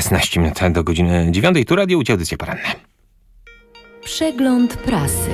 16 minut do godziny 9. Tu Radio Łódź, audycje poranne. Przegląd prasy.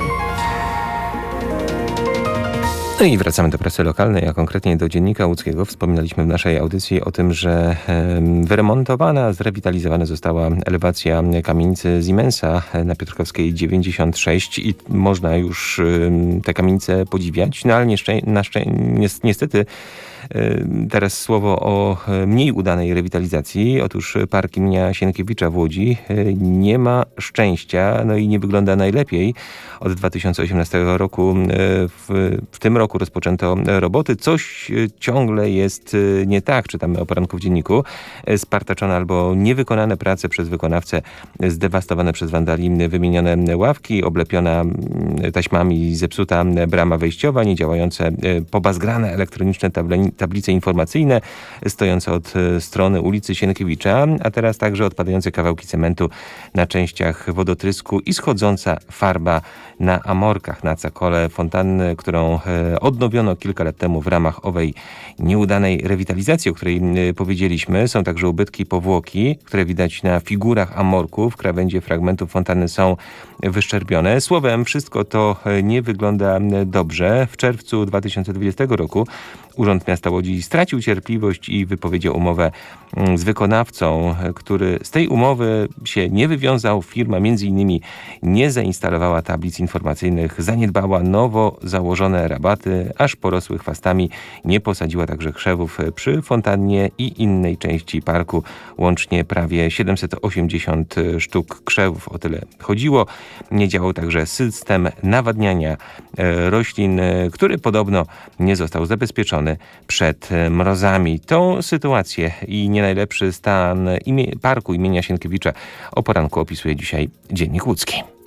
No i wracamy do prasy lokalnej, a konkretnie do Dziennika Łódzkiego. Wspominaliśmy w naszej audycji o tym, że wyremontowana, zrewitalizowana została elewacja kamienicy Siemensa na Piotrkowskiej 96 i można już te kamienice podziwiać, no ale niestety teraz słowo o mniej udanej rewitalizacji. Otóż park imienia Sienkiewicza w Łodzi nie ma szczęścia, no i nie wygląda najlepiej. Od 2018 roku w tym roku rozpoczęto roboty. Coś ciągle jest nie tak, czytamy o poranku w dzienniku. Spartaczone albo niewykonane prace przez wykonawcę, zdewastowane przez wandali wymienione ławki, oblepiona taśmami zepsuta brama wejściowa, niedziałające pobazgrane elektroniczne tablice informacyjne stojące od strony ulicy Sienkiewicza, a teraz także odpadające kawałki cementu na częściach wodotrysku i schodząca farba na amorkach na cakole fontanny, którą odnowiono kilka lat temu w ramach owej nieudanej rewitalizacji, o której powiedzieliśmy. Są także ubytki powłoki, które widać na figurach amorków. Krawędzie fragmentów fontanny są wyszczerbione. Słowem, wszystko to nie wygląda dobrze. W czerwcu 2020 roku Urząd Miasta Łodzi stracił cierpliwość i wypowiedział umowę z wykonawcą, który z tej umowy się nie wywiązał. Firma między innymi nie zainstalowała tablic informacyjnych, zaniedbała nowo założone rabaty, aż porosły chwastami, nie posadziła także krzewów przy fontannie i innej części parku. Łącznie prawie 780 sztuk krzewów, o tyle chodziło. Nie działał także system nawadniania roślin, który podobno nie został zabezpieczony przed mrozami. Tą sytuację i nie najlepszy stan parku imienia Sienkiewicza o poranku opisuje dzisiaj Dziennik Łódzki.